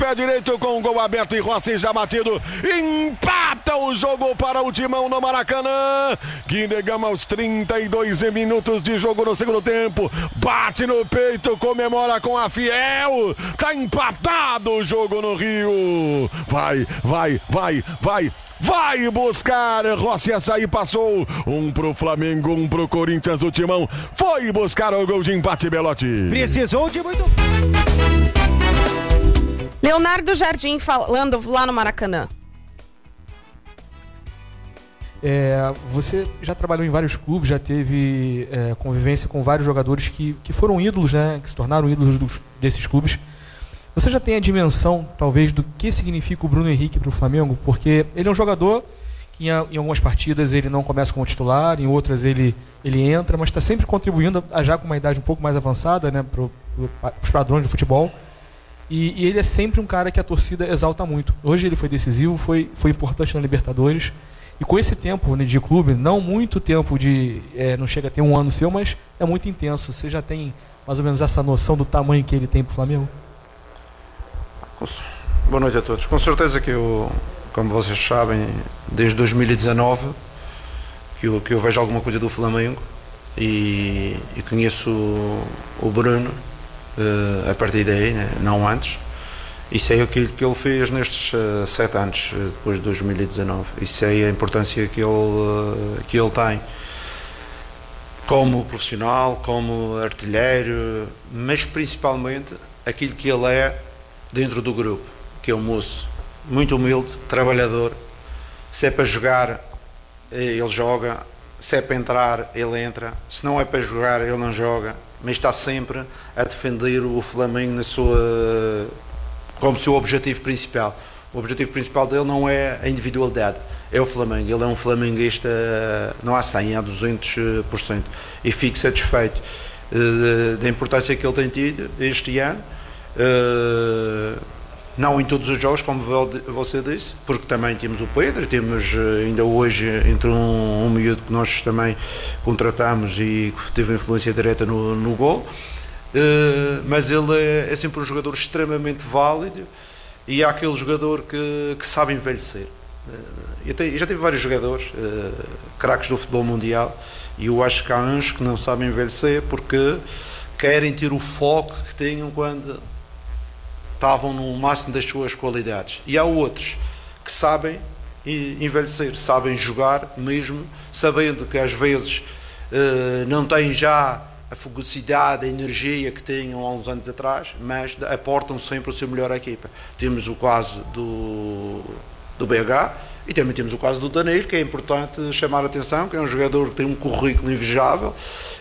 Pé direito com o gol aberto e Rossi já batido. Empata o jogo para o Timão no Maracanã. Guinegama aos 32 minutos de jogo no segundo tempo. Bate no peito, comemora com a Fiel. Tá empatado o jogo no Rio. Vai buscar, Rossi açaí passou, um pro Flamengo, um pro Corinthians, o Timão foi buscar o gol de empate, Belotti. Precisou de muito. Leonardo Jardim falando lá no Maracanã. Você já trabalhou em vários clubes, já teve convivência com vários jogadores que foram ídolos, né, que se tornaram ídolos desses clubes. Você já tem a dimensão, talvez, do que significa o Bruno Henrique para o Flamengo? Porque ele é um jogador que em algumas partidas ele não começa como titular, em outras ele entra, mas está sempre contribuindo, já com uma idade um pouco mais avançada, né, para os padrões do futebol. E ele é sempre um cara que a torcida exalta muito. Hoje ele foi decisivo, foi importante na Libertadores. E com esse tempo, né, de clube, não muito tempo não chega a ter um ano seu, mas é muito intenso. Você já tem mais ou menos essa noção do tamanho que ele tem para o Flamengo? Boa noite a todos. Com certeza que eu, como vocês sabem, desde 2019 que eu vejo alguma coisa do Flamengo e conheço o Bruno a partir daí, né? Não antes, e sei aquilo que ele fez nestes 7 anos depois de 2019 e sei a importância que ele tem como profissional, como artilheiro, mas principalmente aquilo que ele é dentro do grupo, que é um moço muito humilde, trabalhador. Se é para jogar, ele joga. Se é para entrar, ele entra. Se não é para jogar, ele não joga. Mas está sempre a defender o Flamengo como seu objetivo principal. O objetivo principal dele não é a individualidade, é o Flamengo. Ele é um flamenguista, não há 100, há 200%. E fico satisfeito da importância que ele tem tido este ano. Não em todos os jogos, como você disse, porque também temos o Pedro, temos ainda hoje entre um miúdo que nós também contratamos e que teve influência direta no gol, mas ele é sempre um jogador extremamente válido e há aquele jogador que sabe envelhecer. Eu já tive vários jogadores, craques do futebol mundial, e eu acho que há uns que não sabem envelhecer porque querem ter o foco que tinham quando estavam no máximo das suas qualidades. E há outros que sabem envelhecer, sabem jogar mesmo, sabendo que às vezes não têm já a fugacidade, a energia que tinham há uns anos atrás, mas aportam sempre o seu melhor à equipa. Temos o caso do BH e também temos o caso do Danilo, que é importante chamar a atenção, que é um jogador que tem um currículo invejável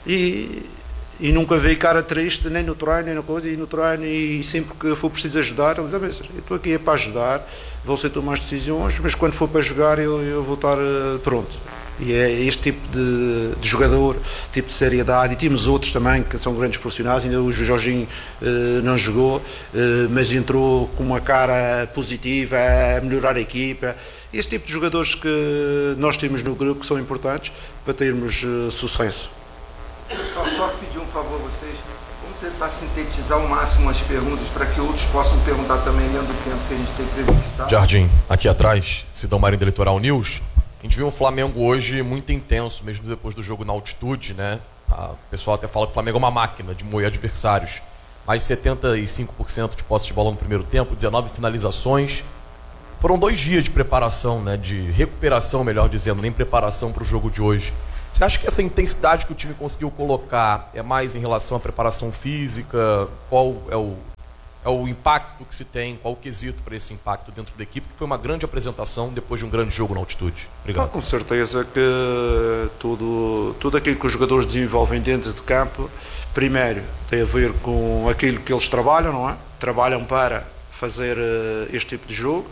e nunca veio cara triste, nem no treino, nem na coisa, e no treino, e sempre que for preciso ajudar, ele diz, eu estou aqui para ajudar, vou ser tomar as decisões, mas quando for para jogar eu vou estar pronto. E é este tipo de jogador, tipo de seriedade, e temos outros também que são grandes profissionais, ainda o Jorginho não jogou, mas entrou com uma cara positiva, a melhorar a equipa. Esse tipo de jogadores que nós temos no grupo que são importantes para termos sucesso. Só pedir um favor a vocês, vamos tentar sintetizar ao máximo as perguntas para que outros possam perguntar também dentro do tempo que a gente tem previsto, tá? Jardim, aqui atrás, Sidão Marinho do Litoral News. A gente viu um Flamengo hoje muito intenso, mesmo depois do jogo na altitude, né? O pessoal até fala que o Flamengo é uma máquina de moer adversários. Mais 75% de posse de bola no primeiro tempo, 19 finalizações. Foram 2 dias de preparação, né? De recuperação, melhor dizendo, nem preparação para o jogo de hoje. Você acha que essa intensidade que o time conseguiu colocar é mais em relação à preparação física? Qual é o impacto que se tem? Qual o quesito para esse impacto dentro da equipe? Que foi uma grande apresentação depois de um grande jogo na altitude. Obrigado. Com certeza que tudo aquilo que os jogadores desenvolvem dentro de campo, primeiro, tem a ver com aquilo que eles trabalham, não é? Trabalham para fazer este tipo de jogo.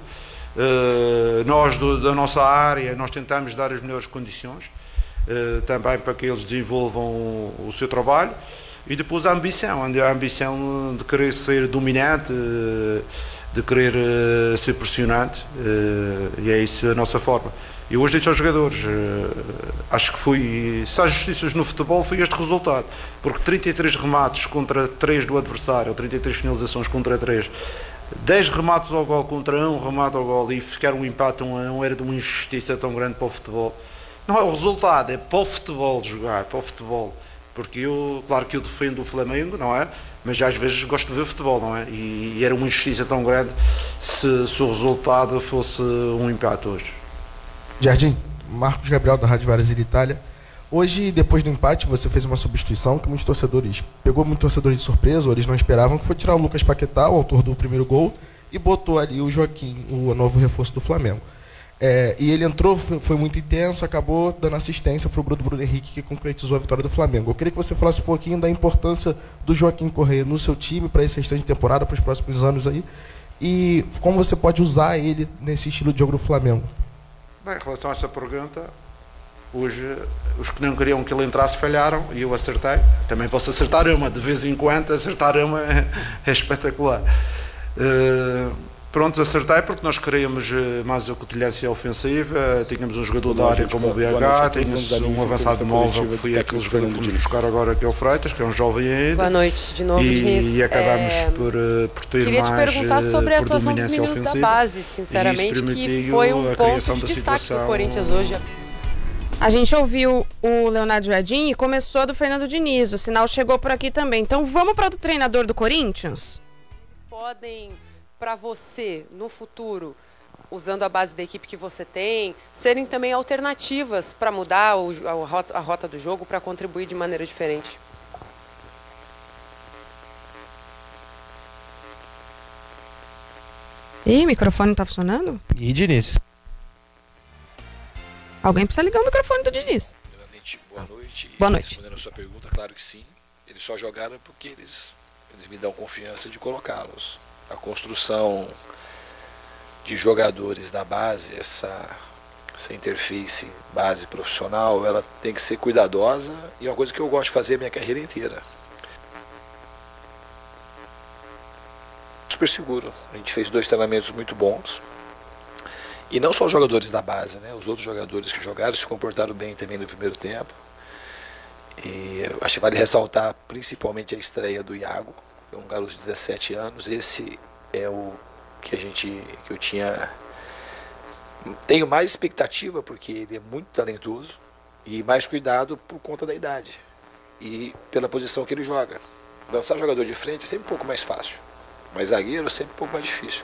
Nós, da nossa área, nós tentamos dar as melhores condições, também para que eles desenvolvam o seu trabalho, e depois a ambição de querer ser dominante, de querer ser pressionante, e é isso a nossa forma. E hoje disse aos jogadores, acho que se há justiças no futebol foi este resultado, porque 33 remates contra 3 do adversário, ou 33 finalizações contra 3, 10 remates ao gol contra 1 remate ao gol e ficar um empate 1-1 era de uma injustiça tão grande para o futebol. Não é o resultado, é para o futebol jogar, para o futebol. Porque eu, claro que eu defendo o Flamengo, não é? Mas às vezes gosto de ver futebol, não é? E era uma injustiça tão grande se o resultado fosse um empate hoje. Jardim, Marcos Gabriel da Rádio Varazil Itália. Hoje, depois do empate, você fez uma substituição que muitos torcedores pegou muitos torcedores de surpresa, ou eles não esperavam, que foi tirar o Lucas Paquetá, o autor do primeiro gol, e botou ali o Joaquim, o novo reforço do Flamengo. E ele entrou, foi muito intenso, acabou dando assistência para o Bruno Henrique, que concretizou a vitória do Flamengo. Eu queria que você falasse um pouquinho da importância do Joaquim Correia no seu time para esse restante de temporada, para os próximos anos aí, e como você pode usar ele nesse estilo de jogo do Flamengo. Bem, em relação a essa pergunta, hoje os que não queriam que ele entrasse falharam e eu acertei. Também posso acertar uma, de vez em quando acertar uma é espetacular. Pronto, acertei porque nós queríamos mais acutilhância ofensiva, tínhamos um jogador da área como o BH, tínhamos um avançado móvel que foi aquele jogador que fomos buscar agora, que é o Freitas, que é um jovem ainda. Boa noite, de novo, Diniz. E acabamos por ter queria mais te perguntar sobre a atuação dos predominância meninos da ofensiva. base, sinceramente, que permitiu foi um a ponto criação de da destaque do situação. Corinthians hoje. A gente ouviu o Leonardo Jardim e começou do Fernando Diniz. O sinal chegou por aqui também. Então vamos para o treinador do Corinthians? Eles podem, para você, no futuro, usando a base da equipe que você tem, serem também alternativas para mudar a rota do jogo, para contribuir de maneira diferente? Ih, o microfone não tá funcionando? E Diniz? Alguém precisa ligar o microfone do Diniz. Primeiramente, boa noite. Boa noite. Respondendo a sua pergunta, claro que sim. Eles só jogaram porque eles me dão confiança de colocá-los. A construção de jogadores da base, essa interface base profissional, ela tem que ser cuidadosa e é uma coisa que eu gosto de fazer a minha carreira inteira. Super seguro. A gente fez 2 treinamentos muito bons. E não só os jogadores da base, né? Os outros jogadores que jogaram se comportaram bem também no primeiro tempo. E acho que vale ressaltar principalmente a estreia do Iago, que é um garoto de 17 anos. Esse é o que eu tenho mais expectativa, porque ele é muito talentoso, e mais cuidado por conta da idade e pela posição que ele joga. Lançar jogador de frente é sempre um pouco mais fácil, mas zagueiro é sempre um pouco mais difícil.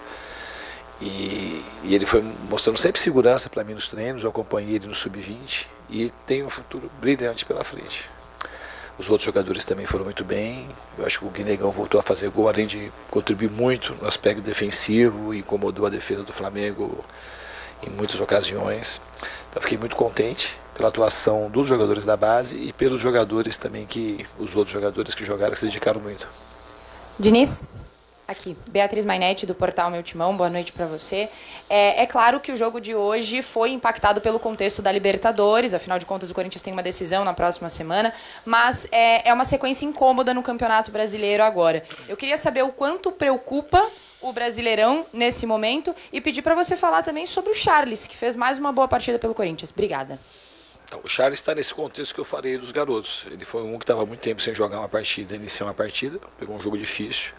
E ele foi mostrando sempre segurança para mim nos treinos. Eu acompanhei ele no Sub-20 e tem um futuro brilhante pela frente. Os outros jogadores também foram muito bem. Eu acho que o Guinegão voltou a fazer gol, além de contribuir muito no aspecto defensivo, e incomodou a defesa do Flamengo em muitas ocasiões. Então fiquei muito contente pela atuação dos jogadores da base e pelos jogadores também, os outros jogadores que jogaram, que se dedicaram muito. Diniz? Aqui, Beatriz Mainetti, do portal Meu Timão, boa noite para você. É claro que o jogo de hoje foi impactado pelo contexto da Libertadores, afinal de contas o Corinthians tem uma decisão na próxima semana, mas é uma sequência incômoda no Campeonato Brasileiro agora. Eu queria saber o quanto preocupa o Brasileirão nesse momento e pedir para você falar também sobre o Charles, que fez mais uma boa partida pelo Corinthians. Obrigada. Então, o Charles está nesse contexto que eu falei dos garotos. Ele foi um que estava muito tempo sem jogar uma partida, iniciar uma partida, pegou um jogo difícil.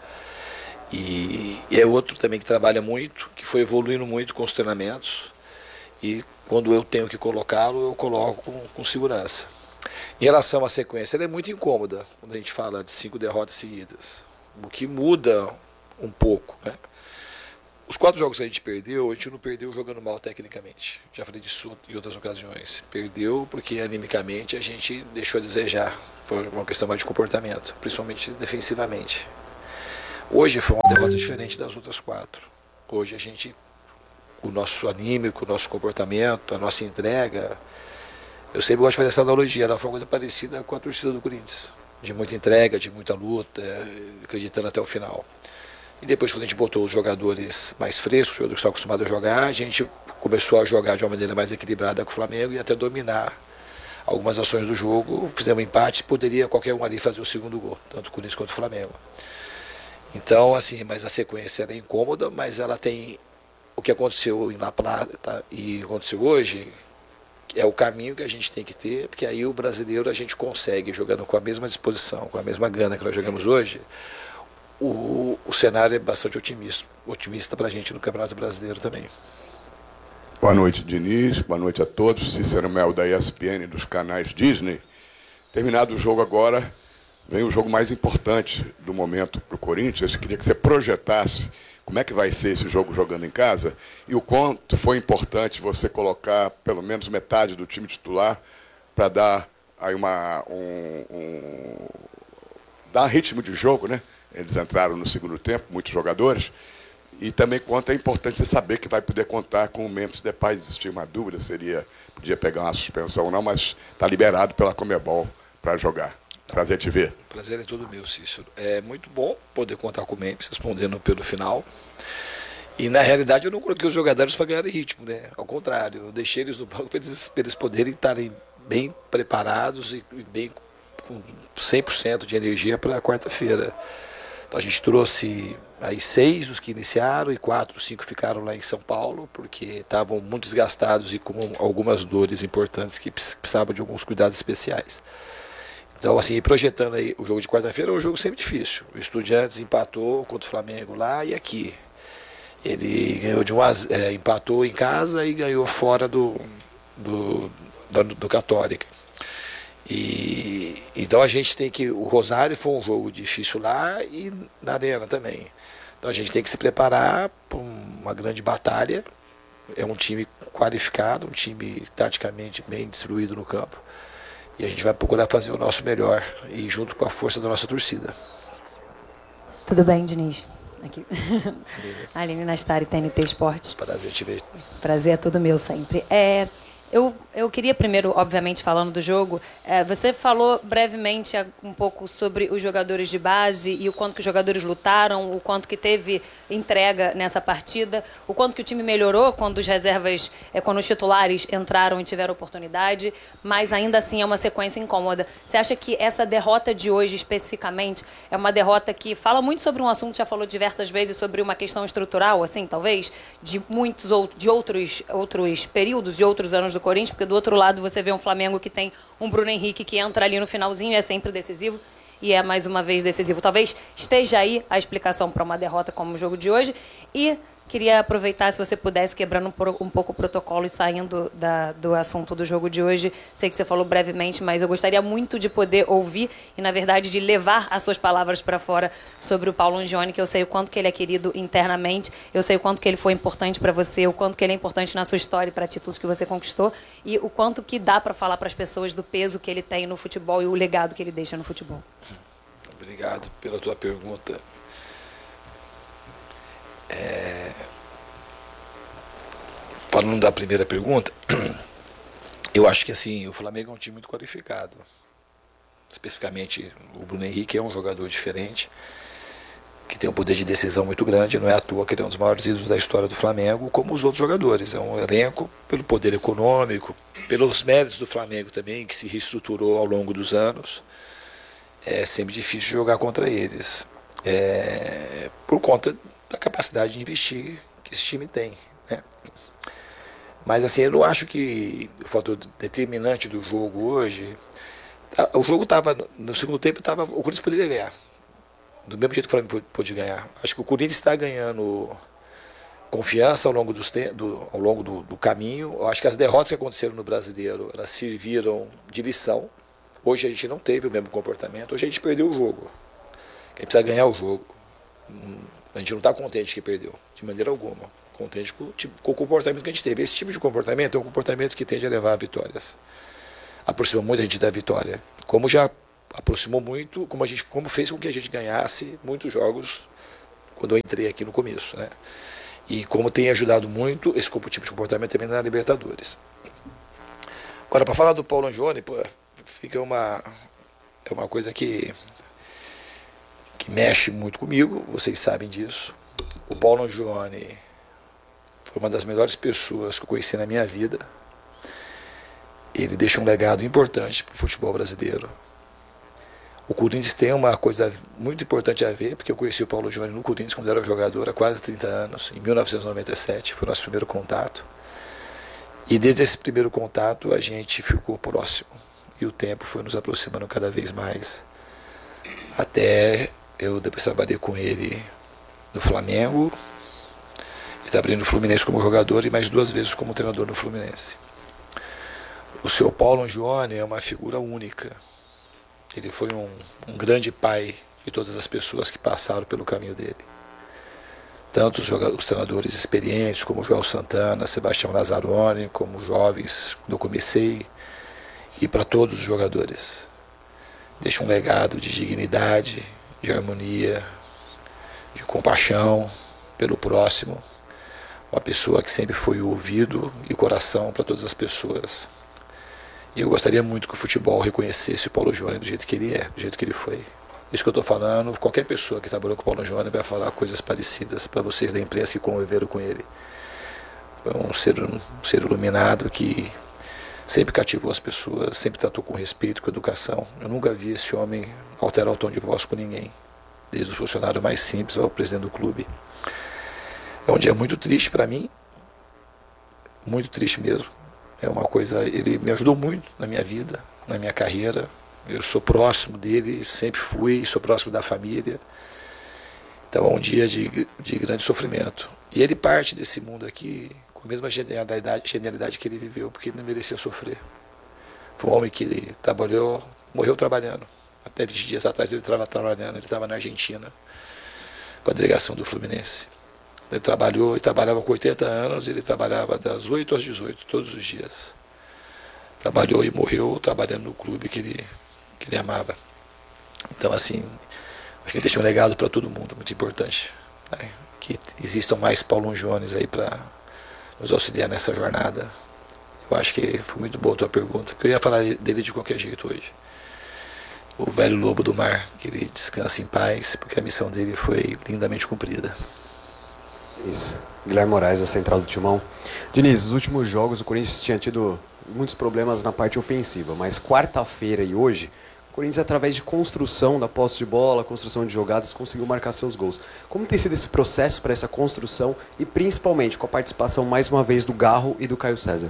E é outro também que trabalha muito, que foi evoluindo muito com os treinamentos, e quando eu tenho que colocá-lo, eu coloco com segurança. Em relação à sequência, ela é muito incômoda quando a gente fala de 5 derrotas seguidas, o que muda um pouco, né? Os 4 jogos que a gente não perdeu jogando mal tecnicamente. Já falei disso em outras ocasiões. Perdeu porque animicamente a gente deixou a desejar. Foi uma questão mais de comportamento, principalmente defensivamente. Hoje foi uma derrota diferente das outras 4. Hoje o nosso anímico, o nosso comportamento, a nossa entrega, eu sempre gosto de fazer essa analogia, ela foi uma coisa parecida com a torcida do Corinthians, de muita entrega, de muita luta, acreditando até o final. E depois, quando a gente botou os jogadores mais frescos, os jogadores que estão acostumados a jogar, a gente começou a jogar de uma maneira mais equilibrada com o Flamengo e até dominar algumas ações do jogo. Fizemos um empate, poderia qualquer um ali fazer o segundo gol, tanto o Corinthians quanto o Flamengo. Então, assim, mas a sequência é incômoda, mas ela tem o que aconteceu em La Plata e aconteceu hoje, é o caminho que a gente tem que ter, porque aí o brasileiro a gente consegue, jogando com a mesma disposição, com a mesma gana que nós jogamos hoje, o cenário é bastante otimista para a gente no Campeonato Brasileiro também. Boa noite, Diniz. Boa noite a todos. Cícero Mel, da ESPN, dos canais Disney. Terminado o jogo agora, vem o jogo mais importante do momento para o Corinthians. Eu queria que você projetasse como é que vai ser esse jogo jogando em casa e o quanto foi importante você colocar pelo menos metade do time titular para dar aí dar ritmo de jogo, né? Eles entraram no segundo tempo, muitos jogadores. E também quanto é importante você saber que vai poder contar com o Memphis Depay. Existia uma dúvida, podia pegar uma suspensão ou não, mas está liberado pela Conmebol para jogar. Prazer te ver. Prazer é todo meu, Cícero. É muito bom poder contar com o Memphis, respondendo pelo final. E na realidade eu não coloquei os jogadores para ganhar ritmo, né? Ao contrário, eu deixei eles no banco para eles poderem estarem bem preparados e bem com 100% de energia para a quarta-feira. Então a gente trouxe aí 6 os que iniciaram e 4, 5 ficaram lá em São Paulo, porque estavam muito desgastados e com algumas dores importantes que precisavam de alguns cuidados especiais. Então, assim, projetando aí o jogo de quarta-feira, é um jogo sempre difícil. O Estudiantes empatou contra o Flamengo lá e aqui. Ele ganhou empatou em casa e ganhou fora do Católica. E então a gente tem que... O Rosário foi um jogo difícil lá e na Arena também. Então a gente tem que se preparar para uma grande batalha. É um time qualificado, um time taticamente bem distribuído no campo. E a gente vai procurar fazer o nosso melhor e junto com a força da nossa torcida. Tudo bem, Diniz? Aqui. Aline Nastari, TNT Esportes. Prazer te ver. Prazer é todo meu sempre. Eu queria primeiro, obviamente, falando do jogo, você falou brevemente um pouco sobre os jogadores de base e o quanto que os jogadores lutaram, o quanto que teve entrega nessa partida, o quanto que o time melhorou quando os reservas, quando os titulares entraram e tiveram oportunidade, mas ainda assim é uma sequência incômoda. Você acha que essa derrota de hoje, especificamente, é uma derrota que fala muito sobre um assunto que já falou diversas vezes, sobre uma questão estrutural, assim, talvez, de muitos de outros períodos, de outros anos do Corinthians, porque do outro lado você vê um Flamengo que tem um Bruno Henrique que entra ali no finalzinho e é sempre decisivo, e é mais uma vez decisivo. Talvez esteja aí a explicação para uma derrota como o jogo de hoje. E queria aproveitar, se você pudesse, quebrando um pouco o protocolo e saindo do assunto do jogo de hoje. Sei que você falou brevemente, mas eu gostaria muito de poder ouvir e, na verdade, de levar as suas palavras para fora sobre o Paulo Angione, que eu sei o quanto que ele é querido internamente, eu sei o quanto que ele foi importante para você, o quanto que ele é importante na sua história para títulos que você conquistou e o quanto que dá para falar para as pessoas do peso que ele tem no futebol e o legado que ele deixa no futebol. Obrigado pela tua pergunta. Falando da primeira pergunta, eu acho que assim, o Flamengo é um time muito qualificado. Especificamente, o Bruno Henrique é um jogador diferente, que tem um poder de decisão muito grande. Não é à toa que ele é um dos maiores ídolos da história do Flamengo, como os outros jogadores. É um elenco pelo poder econômico, pelos méritos do Flamengo também, que se reestruturou ao longo dos anos. É sempre difícil jogar contra eles, por conta da capacidade de investir que esse time tem, né? Mas assim, eu não acho que o fator determinante do jogo hoje... O jogo estava, no segundo tempo, o Corinthians poderia ganhar. Do mesmo jeito que o Flamengo pôde ganhar. Acho que o Corinthians está ganhando confiança ao longo do caminho. Eu acho que as derrotas que aconteceram no Brasileiro, elas serviram de lição. Hoje a gente não teve o mesmo comportamento. Hoje a gente perdeu o jogo. A gente precisa ganhar o jogo. A gente não está contente que perdeu, de maneira alguma. Contente com o comportamento que a gente teve. Esse tipo de comportamento é um comportamento que tende a levar a vitórias. Aproxima muito a gente da vitória. Como já aproximou muito, como fez com que a gente ganhasse muitos jogos quando eu entrei aqui no começo, né? E como tem ajudado muito esse tipo de comportamento também na Libertadores. Agora, para falar do Paulo Angione, fica uma coisa que mexe muito comigo, vocês sabem disso. O Paulo Angione foi uma das melhores pessoas que eu conheci na minha vida. Ele deixa um legado importante para o futebol brasileiro. O Corinthians tem uma coisa muito importante a ver, porque eu conheci o Paulo Angione no Corinthians quando era jogador há quase 30 anos, em 1997, foi o nosso primeiro contato. E desde esse primeiro contato a gente ficou próximo. E o tempo foi nos aproximando cada vez mais, até Eu depois trabalhei com ele no Flamengo, e trabalhei no Fluminense como jogador e mais 2 vezes como treinador no Fluminense. O seu Paulo Angione é uma figura única. Ele foi um grande pai de todas as pessoas que passaram pelo caminho dele. Tanto os treinadores experientes, como o Joel Santana, Sebastião Lazzaroni, como jovens, quando eu comecei, e para todos os jogadores. Deixa um legado de dignidade, de harmonia, de compaixão pelo próximo. Uma pessoa que sempre foi o ouvido e o coração para todas as pessoas. E eu gostaria muito que o futebol reconhecesse o Paulo Angione do jeito que ele é, do jeito que ele foi. Isso que eu estou falando, qualquer pessoa que trabalhou com o Paulo Angione vai falar coisas parecidas para vocês da imprensa que conviveram com ele. Foi um ser iluminado que sempre cativou as pessoas, sempre tratou com respeito, com educação. Eu nunca vi esse homem alterar o tom de voz com ninguém, desde o funcionário mais simples ao presidente do clube. É um dia muito triste para mim, muito triste mesmo. É uma coisa, ele me ajudou muito na minha vida, na minha carreira. Eu sou próximo dele, sempre fui, sou próximo da família. Então é um dia de grande sofrimento. E ele parte desse mundo aqui com a mesma genialidade que ele viveu, porque ele não merecia sofrer. Foi um homem que trabalhou, morreu trabalhando. Até 20 dias atrás ele estava trabalhando, ele estava na Argentina, com a delegação do Fluminense. Ele trabalhou e trabalhava com 80 anos, ele trabalhava das 8 às 18, todos os dias. Trabalhou e morreu trabalhando no clube que ele amava. Então, assim, acho que ele deixou um legado para todo mundo, muito importante. Né? Que existam mais Paulo Angiones aí para nos auxiliar nessa jornada. Eu acho que foi muito boa a tua pergunta, porque eu ia falar dele de qualquer jeito hoje. O velho lobo do mar, que ele descanse em paz, porque a missão dele foi lindamente cumprida. Isso. Guilherme Moraes, da Central do Timão. Diniz, nos últimos jogos o Corinthians tinha tido muitos problemas na parte ofensiva, mas quarta-feira e hoje, o Corinthians, através de construção da posse de bola, construção de jogadas, conseguiu marcar seus gols. Como tem sido esse processo para essa construção e principalmente com a participação mais uma vez do Garro e do Caio César?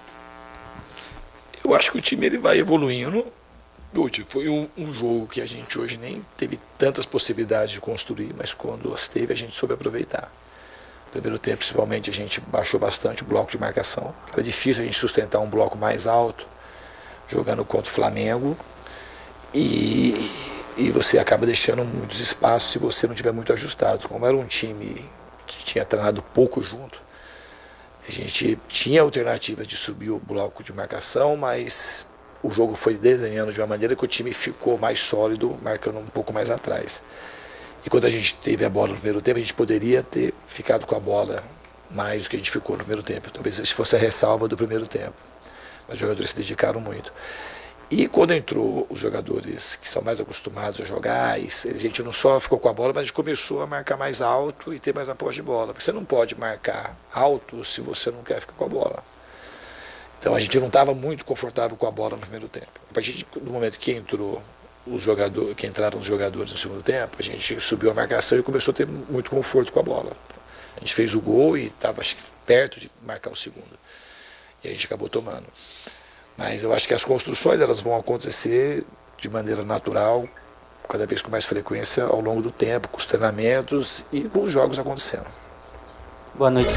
Eu acho que o time ele vai evoluindo. Foi um jogo que a gente hoje nem teve tantas possibilidades de construir, mas quando as teve a gente soube aproveitar. No primeiro tempo, principalmente, a gente baixou bastante o bloco de marcação. Era difícil a gente sustentar um bloco mais alto, jogando contra o Flamengo. E você acaba deixando muitos espaços se você não tiver muito ajustado. Como era um time que tinha treinado pouco junto, a gente tinha alternativas de subir o bloco de marcação, mas o jogo foi desenhando de uma maneira que o time ficou mais sólido, marcando um pouco mais atrás. E quando a gente teve a bola no primeiro tempo, a gente poderia ter ficado com a bola mais do que a gente ficou no primeiro tempo. Talvez isso fosse a ressalva do primeiro tempo. Mas os jogadores se dedicaram muito. E quando entrou os jogadores que são mais acostumados a jogar, a gente não só ficou com a bola, mas a gente começou a marcar mais alto e ter mais a posse de bola. Porque você não pode marcar alto se você não quer ficar com a bola. Então a gente não estava muito confortável com a bola no primeiro tempo. A partir do momento que entraram os jogadores no segundo tempo, a gente subiu a marcação e começou a ter muito conforto com a bola. A gente fez o gol e estava perto de marcar o segundo. E a gente acabou tomando. Mas eu acho que as construções elas vão acontecer de maneira natural, cada vez com mais frequência ao longo do tempo, com os treinamentos e com os jogos acontecendo. Boa noite.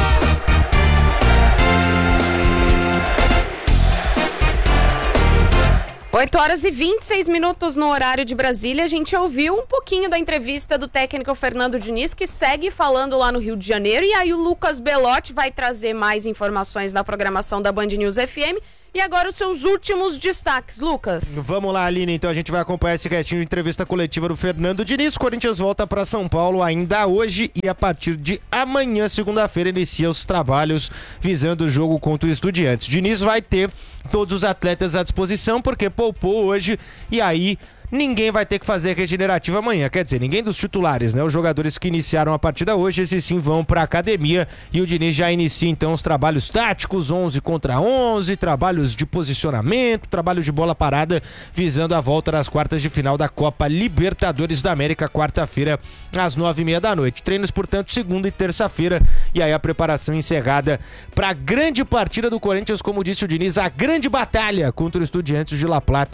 8h26 no horário de Brasília. A gente ouviu um pouquinho da entrevista do técnico Fernando Diniz, que segue falando lá no Rio de Janeiro. E aí o Lucas Belotti vai trazer mais informações na programação da Band News FM. E agora os seus últimos destaques, Lucas. Vamos lá, Aline, então a gente vai acompanhar esse restinho de entrevista coletiva do Fernando Diniz. O Corinthians volta para São Paulo ainda hoje e a partir de amanhã, segunda-feira, inicia os trabalhos visando o jogo contra o Estudiantes. Diniz vai ter todos os atletas à disposição porque poupou hoje e aí ninguém vai ter que fazer regenerativa amanhã, quer dizer, ninguém dos titulares, né? Os jogadores que iniciaram a partida hoje, esses sim vão para academia e o Diniz já inicia então os trabalhos táticos, 11 contra 11, trabalhos de posicionamento, trabalho de bola parada, visando a volta das quartas de final da Copa Libertadores da América, quarta-feira às 9h30 da noite. Treinos, portanto, segunda e terça-feira e aí a preparação encerrada para a grande partida do Corinthians, como disse o Diniz, a grande batalha contra o Estudiantes de La Plata,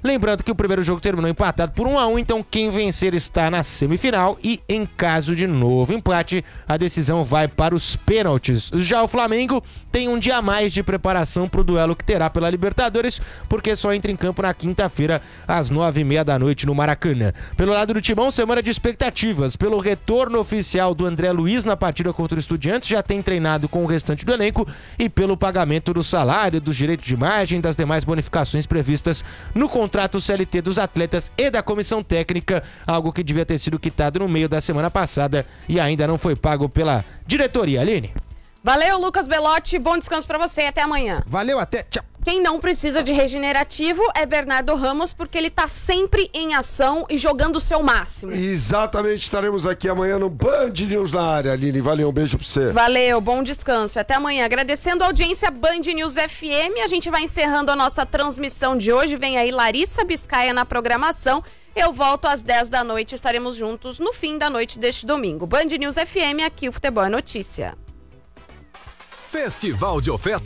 Lembrando que o primeiro jogo terminou empatado por 1-1, então quem vencer está na semifinal e em caso de novo empate, a decisão vai para os pênaltis. Já o Flamengo tem um dia a mais de preparação para o duelo que terá pela Libertadores, porque só entra em campo na quinta-feira às 9h30 da noite no Maracanã. Pelo lado do Timão, semana de expectativas. Pelo retorno oficial do André Luiz na partida contra o Estudiantes, já tem treinado com o restante do elenco, e pelo pagamento do salário, dos direitos de imagem e das demais bonificações previstas no contrato CLT dos atletas e da comissão técnica, algo que devia ter sido quitado no meio da semana passada e ainda não foi pago pela diretoria. Aline? Valeu, Lucas Belotti. Bom descanso pra você. Até amanhã. Valeu, até. Tchau. Quem não precisa de regenerativo é Bernardo Ramos, porque ele tá sempre em ação e jogando o seu máximo. Exatamente, estaremos aqui amanhã no Band News na área, Aline. Valeu, um beijo pra você. Valeu, bom descanso. Até amanhã. Agradecendo a audiência Band News FM, a gente vai encerrando a nossa transmissão de hoje. Vem aí Larissa Biscaia na programação. Eu volto às 10 da noite, estaremos juntos no fim da noite deste domingo. Band News FM, aqui o Futebol é Notícia. Festival de ofertas.